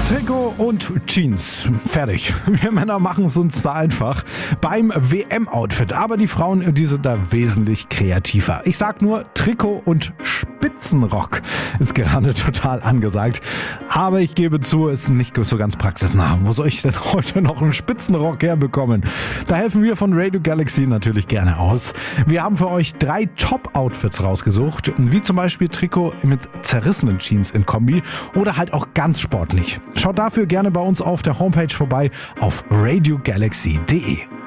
Trikot und Jeans. Fertig. Wir Männer machen es uns da einfach beim WM-Outfit. Aber die Frauen, die sind da wesentlich kreativer. Ich sag nur, Trikot und Spitzenrock ist gerade total angesagt. Aber ich gebe zu, ist nicht so ganz praxisnah. Wo soll ich denn heute noch einen Spitzenrock herbekommen? Da helfen wir von Radio Galaxy natürlich gerne aus. Wir haben für euch 3 Top-Outfits rausgesucht, wie zum Beispiel Trikot mit zerrissenen Jeans in Kombi oder halt auch ganz sportlich. Schaut dafür gerne bei uns auf der Homepage vorbei auf radiogalaxy.de.